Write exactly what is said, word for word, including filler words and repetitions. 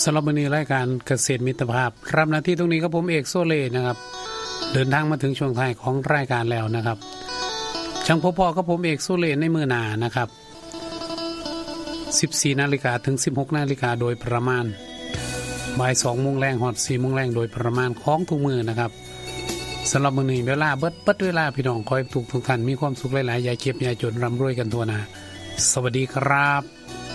ำหรับวันนี้รายการเกษตรมิตรภาพรับหน้าที่ตรงนี้กับผมเอกโซเล่นะครับเดินทางมาถึงช่วงท้ายของรายการแล้วนะครับช่างพบพอกับผมเอกโซเล่ในมือหนานะครับ สิบสี่นาฬิกาถึง สิบหกนาฬิกาโดยประมาณบ่ายสองโมงแรงฮอดสี่โมงแรงโดยประมาณของทุกมือนะครับสำหรับมื้อนี้เวลาเบิดเบิดเวลาพี่น้องคอยทุกทุกท่านมีความสุขหลายๆอย่าเจ็บอย่าจนร่ำรวยกันทั่วหน้าสวัสดีครับ